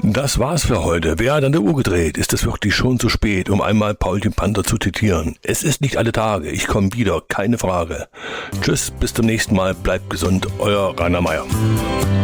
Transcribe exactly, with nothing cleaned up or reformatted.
Das war's für heute. Wer hat an der Uhr gedreht? Ist es wirklich schon zu spät, um einmal Paul den Panther zu zitieren? Es ist nicht alle Tage. Ich komme wieder, keine Frage. Tschüss, bis zum nächsten Mal. Bleibt gesund. Euer Rainer Meier.